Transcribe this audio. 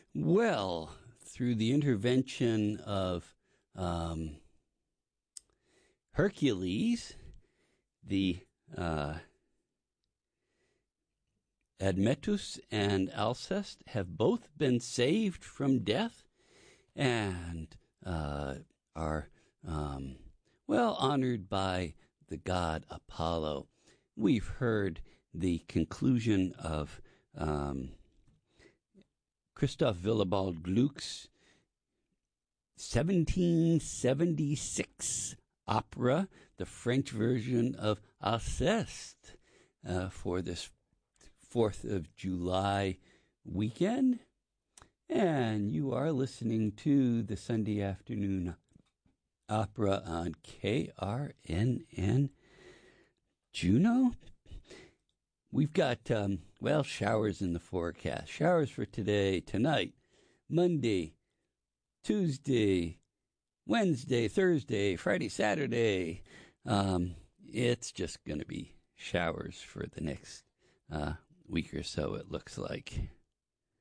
Well, through the intervention of Hercules, the Admetus and Alcest have both been saved from death and are honored by the god Apollo. We've heard the conclusion of Christoph Willibald Gluck's 1776 opera, the French version of Alceste, for this 4th of July weekend. And you are listening to the Sunday afternoon opera on KRNN Juneau. We've got, showers in the forecast. Showers for today, tonight, Monday, Tuesday, Wednesday, Thursday, Friday, Saturday. It's just going to be showers for the next week or so, it looks like.